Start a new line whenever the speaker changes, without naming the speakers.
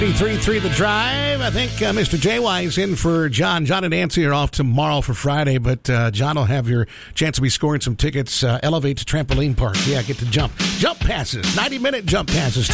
3 The Drive. I think Mr. JY is in for John. John and Nancy are off tomorrow for Friday, but John will have your chance to be scoring some tickets. Elevate to Trampoline Park. Yeah, get to jump. Jump passes. 90-minute jump passes.